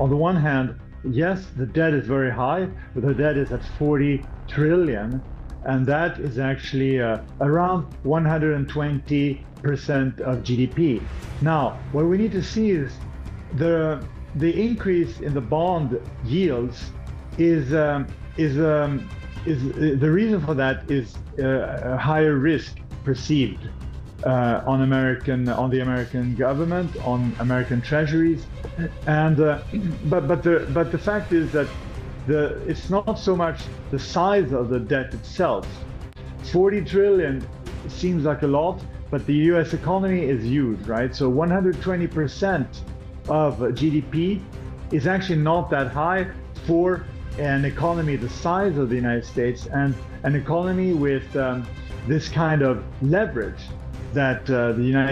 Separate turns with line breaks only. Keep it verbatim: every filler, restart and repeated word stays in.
on the one hand, yes, the debt is very high, but the debt is at forty trillion, and that is actually uh, around one hundred twenty percent of G D P. Now, what we need to see is the the increase in the bond yields is um, is um, is uh, the reason for that is uh, a higher risk perceived uh, on American on the American government, on American treasuries, and uh, but but the but the fact is that the it's not so much the size of the debt itself. forty trillion seems like a lot, but the U S economy is huge, right? So one hundred twenty percent of G D P is actually not that high for an economy the size of the United States, and an economy with um, this kind of leverage that uh, the United